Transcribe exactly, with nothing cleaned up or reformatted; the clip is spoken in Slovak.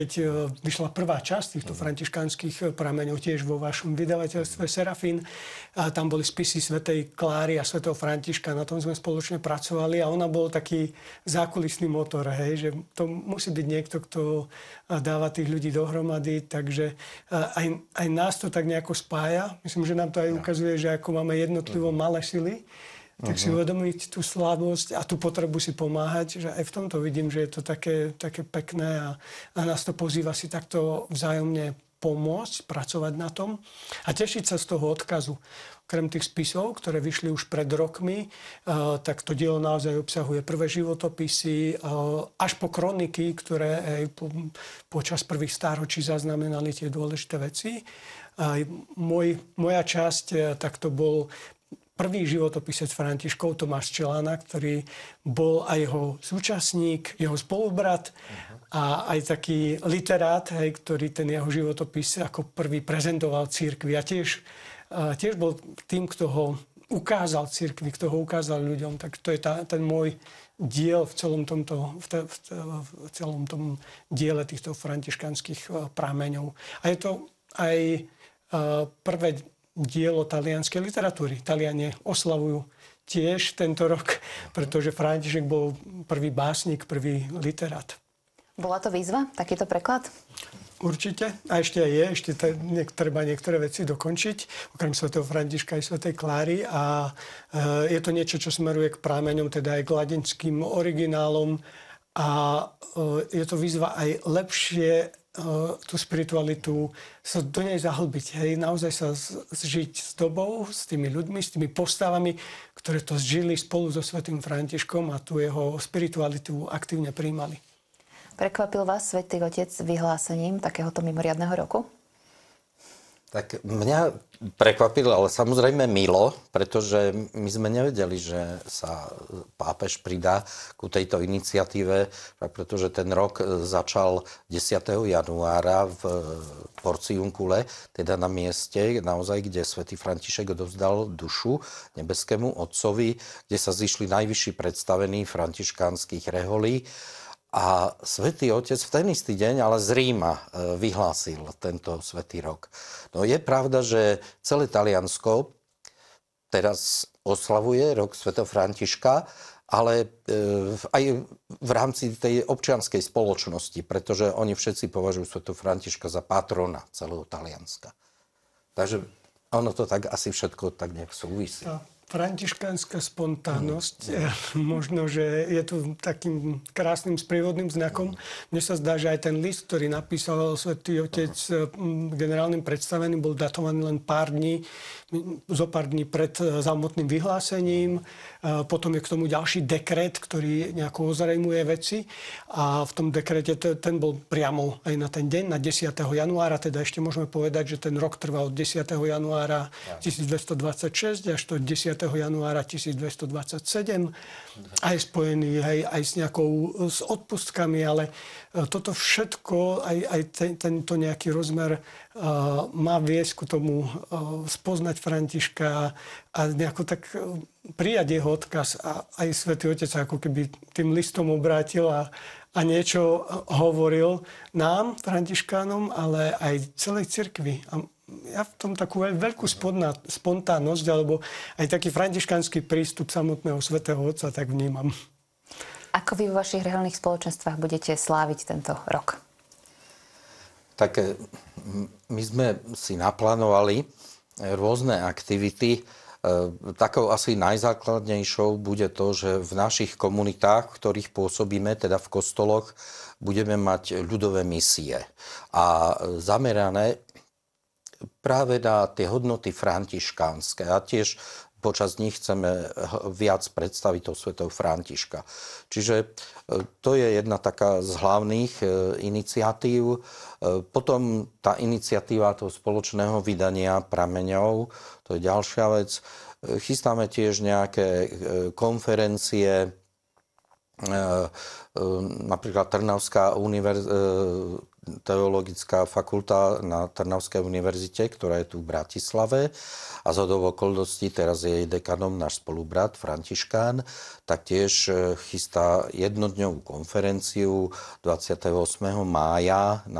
Keď vyšla prvá časť týchto františkánskych prameňov tiež vo vašom vydavateľstve Serafín, a tam boli spisy svätej Kláry a svätého Františka, na tom sme spoločne pracovali a ona bol taký zákulisný motor, hej, že to musí byť niekto, kto dáva tých ľudí dohromady, takže aj, aj nás to tak nejako spája. Myslím, že nám to aj ukazuje, že ako máme jednotlivo malé sily, tak si uvedomiť tú slabosť a tú potrebu si pomáhať, že aj v tomto vidím, že je to také, také pekné a, a nás to pozýva si takto vzájomne pomôcť, pracovať na tom a tešiť sa z toho odkazu. Okrem tých spisov, ktoré vyšli už pred rokmi, uh, tak to dielo naozaj obsahuje prvé životopisy, uh, až po kroniky, ktoré aj po, počas prvých stáročí zaznamenali tie dôležité veci. Uh, môj, moja časť, uh, tak to bol prvý životopisec Františkov, Tomáš Čelána, ktorý bol aj jeho súčasník, jeho spolubrat a aj taký literát, hej, ktorý ten jeho životopis ako prvý prezentoval cirkvi. A tiež, a tiež bol tým, kto ho ukázal cirkvi, kto ho ukázal ľuďom. Tak to je tá, ten môj diel v celom tomto, v, te, v celom tom diele týchto františkanských prameňov. A je to aj prvé dielo talianskej literatúry. Taliani oslavujú tiež tento rok, pretože František bol prvý básnik, prvý literát. Bola to výzva, takýto preklad? Určite. A ešte aj je. Ešte t- niek- treba niektoré veci dokončiť. Okrem svätého Františka aj svätej Kláry. A e, je to niečo, čo smeruje k prámeňom, teda aj k latinským originálom. A e, je to výzva aj lepšie tú spiritualitu, sa do nej zahlbiť. Hej, naozaj sa zžiť s dobou, s tými ľuďmi, s tými postavami, ktoré to zžili spolu so svätým Františkom a tú jeho spiritualitu aktívne prijímali. Prekvapil vás Svätý Otec vyhlásením takéhoto mimoriadneho roku? Tak mňa prekvapil, ale samozrejme milo, pretože my sme nevedeli, že sa pápež pridá ku tejto iniciatíve, pretože ten rok začal desiateho januára v Porciuncule, teda na mieste, naozaj, kde svätý František odovzdal dušu nebeskému Otcovi, kde sa zišli najvyšší predstavení františkánskych reholí. A Svätý Otec v ten istý deň, ale z Ríma, vyhlásil tento svätý rok. No je pravda, že celé Taliansko teraz oslavuje rok svätého Františka, ale aj v rámci tej občianskej spoločnosti, pretože oni všetci považujú svätého Františka za patrona celého Talianska. Takže ono to tak asi všetko tak nejak súvisí. Ja. Františkánska spontánnosť, mm. možno, že je tu takým krásnym sprievodným znakom. Mne sa zdá, že aj ten list, ktorý napísal Svätý Otec generálnym predstaveným, bol datovaný len pár dní, zo pár dní pred samotným vyhlásením. Potom je k tomu ďalší dekret, ktorý nejako ozrejmuje veci. A v tom dekrete ten bol priamo aj na ten deň, na desiateho januára. Teda ešte môžeme povedať, že ten rok trvá od desiateho januára tisícdvestodvadsaťšesť až do desiateho januára tisícdvestodvadsaťsedem. Aj spojený aj, aj s nejakou s odpustkami, ale toto všetko, aj, aj ten, tento nejaký rozmer uh, má viesť ku tomu uh, spoznať Františka a nejako tak uh, prijať jeho odkaz. A aj Svätý Otec ako keby tým listom obrátil a, a niečo hovoril nám, Františkánom, ale aj celej cirkvi. A ja v tom takú veľkú spontánnosť, alebo aj taký františkánsky prístup samotného Svätého Otca tak vnímam. Ako vy vo vašich reholných spoločenstvách budete sláviť tento rok? Tak my sme si naplánovali rôzne aktivity. Takou asi najzákladnejšou bude to, že v našich komunitách, v ktorých pôsobíme, teda v kostoloch, budeme mať ľudové misie. A zamerané práve na tie hodnoty františkánske. A tiež počas nich chceme viac predstaviť toho svätého Františka. Čiže to je jedna taká z hlavných iniciatív. Potom tá iniciatíva toho spoločného vydania prameňov, to je ďalšia vec. Chystáme tiež nejaké konferencie, napríklad Trnavská univerz- teologická fakulta na Trnavskej univerzite, ktorá je tu v Bratislave a zhodou okolností teraz je jej dekanom náš spolubrat Františkán, tak tiež chystá jednodňovú konferenciu dvadsiateho ôsmeho mája na